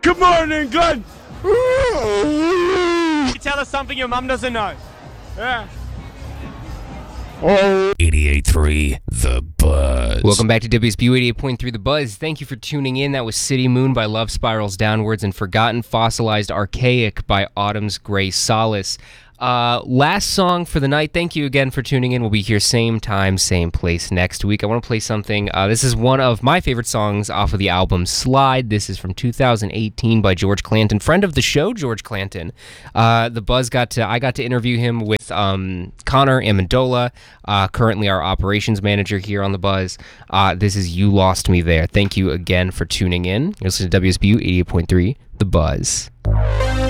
Good morning, Glenn. Tell us something your mum doesn't know. Yeah. 88.3 The Buzz. Welcome back to WSBU 88.3 The Buzz. Thank you for tuning in. That was City Moon by Love Spirals Downwards and Forgotten Fossilized Archaic by Autumn's Gray Solace. Last song for the night. Thank you again for tuning in. We'll be here same time, same place next week. I want to play something. This is one of my favorite songs off of the album Slide. This is from 2018 by George Clanton, friend of the show, George Clanton. The Buzz I got to interview him with Connor Amendola, currently our operations manager here on the Buzz. This is You Lost Me There. Thank you again for tuning in. You're listening to WSBU 88.3 The Buzz.